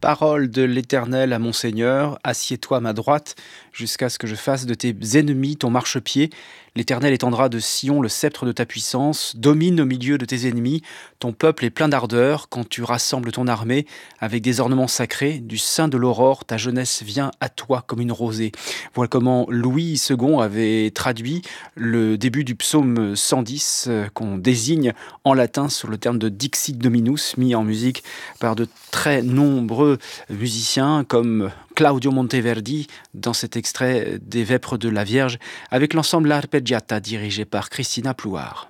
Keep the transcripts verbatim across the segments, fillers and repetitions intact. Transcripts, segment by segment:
Parole de l'Éternel à mon Seigneur, assieds-toi à ma droite, jusqu'à ce que je fasse de tes ennemis ton marchepied. L'Éternel étendra de Sion le sceptre de ta puissance, domine au milieu de tes ennemis. Ton peuple est plein d'ardeur quand tu rassembles ton armée avec des ornements sacrés. Du sein de l'aurore, ta jeunesse vient à toi comme une rosée. Voilà comment Louis second avait traduit le début du psaume cent dix, euh, qu'on désigne en latin sur le terme de Dixit Dominus, mis en musique par de très nombreux musiciens comme Claudio Monteverdi dans cet extrait des Vêpres de la Vierge avec l'ensemble L'Arpeggiata dirigé par Christina Plouard.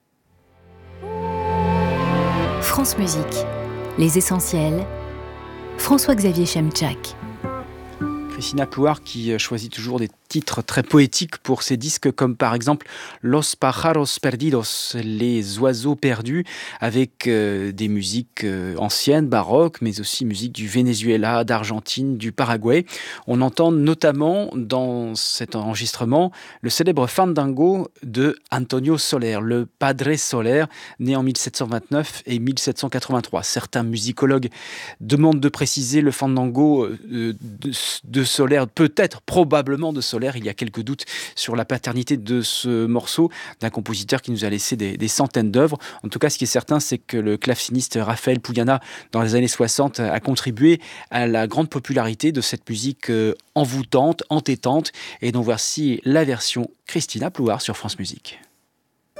France Musique, les essentiels, François-Xavier Chemchak. Christina Plouard qui choisit toujours des titres très poétiques pour ses disques, comme par exemple Los Pájaros Perdidos, les oiseaux perdus, avec euh, des musiques euh, anciennes, baroques, mais aussi musique du Venezuela, d'Argentine, du Paraguay. On entend notamment dans cet enregistrement le célèbre fandango de Antonio Soler, le Padre Soler, né en mille sept cent vingt-neuf et mille sept cent quatre-vingt-trois. Certains musicologues demandent de préciser le fandango euh, de, de Soler, peut-être, probablement de Soler. Il y a quelques doutes sur la paternité de ce morceau d'un compositeur qui nous a laissé des, des centaines d'œuvres. En tout cas, ce qui est certain, c'est que le claveciniste Raphaël Pugliana, dans les années soixante, a contribué à la grande popularité de cette musique envoûtante, entêtante, et dont voici la version Christina Plouard sur France Musique.